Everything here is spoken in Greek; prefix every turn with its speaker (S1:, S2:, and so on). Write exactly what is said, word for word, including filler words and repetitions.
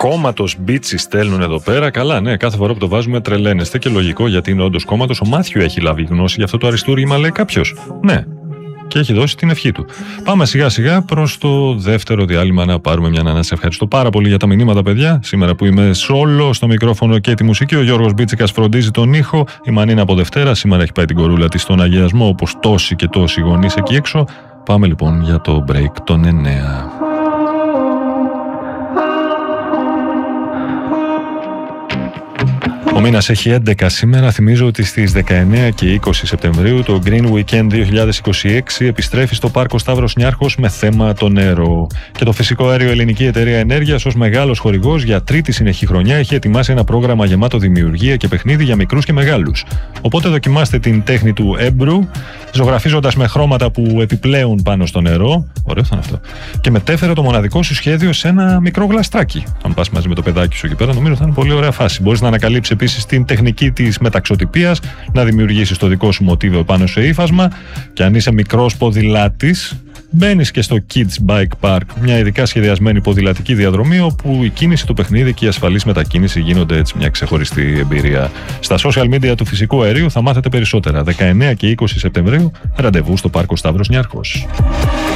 S1: Κόμματος Μπίτσι στέλνουν εδώ πέρα. Καλά, ναι, κάθε φορά που το βάζουμε τρελαίνεστε και λογικό γιατί είναι όντως κόμματος. Ο Μάθιου έχει λάβει γνώση για αυτό το αριστούργημα, λέει κάποιος. Ναι. Και έχει δώσει την ευχή του. Πάμε σιγά σιγά προς το δεύτερο διάλειμμα να πάρουμε μια ανάσα. Ευχαριστώ πάρα πολύ για τα μηνύματα, παιδιά. Σήμερα που είμαι σόλο στο μικρόφωνο και τη μουσική, ο Γιώργος Μπίτσικας φροντίζει τον ήχο. Η Μανίνα από Δευτέρα σήμερα έχει πάει την κορούλα της στον αγιασμό, όπως τόσοι και τόσοι γονείς εκεί έξω. Πάμε λοιπόν για το break των εννέα. Ο μήνας έχει έντεκα σήμερα. Θυμίζω ότι στις δεκαεννέα και είκοσι Σεπτεμβρίου το Green Weekend δύο χιλιάδες είκοσι έξι επιστρέφει στο Πάρκο Σταύρος Νιάρχος με θέμα το νερό. Και το φυσικό αέριο Ελληνική Εταιρεία Ενέργειας, ως μεγάλος χορηγός για τρίτη συνεχή χρονιά, έχει ετοιμάσει ένα πρόγραμμα γεμάτο δημιουργία και παιχνίδι για μικρούς και μεγάλους. Οπότε δοκιμάστε την τέχνη του έμπρου, ζωγραφίζοντας με χρώματα που επιπλέουν πάνω στο νερό. Ωραίο θα είναι αυτό. Και μετέφερε το μοναδικό σου σχέδιο σε ένα μικρό γλαστράκι. Αν πας μαζί με το παιδάκι σου εκεί πέρα, νομίζω θα είναι πολύ ωραία φάση. Μπορείς να ανακαλύψεις επίσης την τεχνική της μεταξωτιπίας, να δημιουργήσεις το δικό σου μοτίβο πάνω σε ύφασμα. Και αν είσαι μικρός ποδηλάτης, μπαίνεις και στο Kids Bike Park, μια ειδικά σχεδιασμένη ποδηλατική διαδρομή, όπου η κίνηση του παιχνίδι και η ασφαλής μετακίνηση γίνονται έτσι μια ξεχωριστή εμπειρία. Στα social media του φυσικού αερίου θα μάθετε περισσότερα. δεκαεννέα και είκοσι Σεπτεμβρίου, ραντεβού στο Πάρκο Σταύρος Νιάρχος.